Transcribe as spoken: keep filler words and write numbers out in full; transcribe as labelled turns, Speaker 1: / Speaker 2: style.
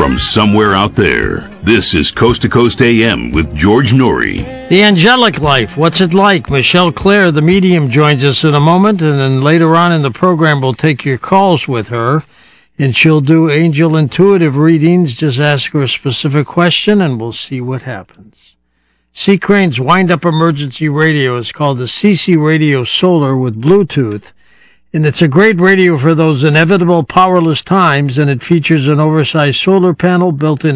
Speaker 1: From somewhere out there, this is Coast to Coast A M with George Noory.
Speaker 2: The Angelic Life, what's it like? Michelle Claire, the medium, joins us in a moment, and then later on in the program we'll take your calls with her, and she'll do angel intuitive readings. Just ask her a specific question, and we'll see what happens. C. Crane's Wind-Up Emergency Radio is called the C C Radio Solar with Bluetooth, and it's a great radio for those inevitable powerless times, and it features an oversized solar panel built in